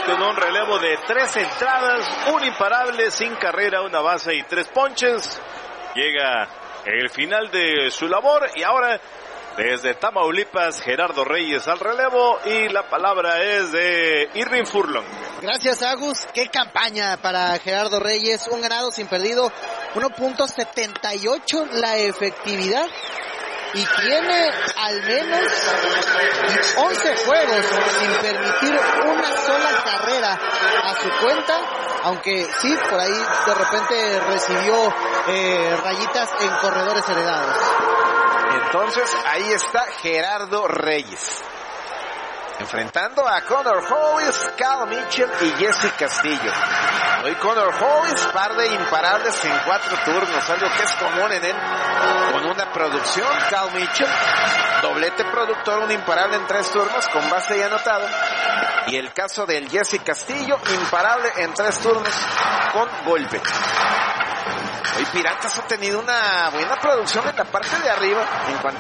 con un relevo de 3 entradas, un imparable, sin carrera, una base y 3 ponches. Llega el final de su labor y ahora desde Tamaulipas, Gerardo Reyes al relevo y la palabra es de Irving Furlong. Gracias, Agus. Qué campaña para Gerardo Reyes, un ganado sin perdido, 1.78 la efectividad y tiene al menos 11 juegos sin permitir una sola carrera a su cuenta, aunque sí, por ahí de repente recibió rayitas en corredores heredados. Entonces ahí está Gerardo Reyes enfrentando a Connor Howes, Cal Mitchell y Jesse Castillo. Hoy Connor Howes, par de imparables en 4 turnos, algo que es común en él, con una producción. Cal Mitchell, doblete productor, un imparable en 3 turnos, con base y anotado. Y el caso del Jesse Castillo, imparable en 3 turnos, con golpe. Hoy Piratas ha tenido una buena producción en la parte de arriba en cuanto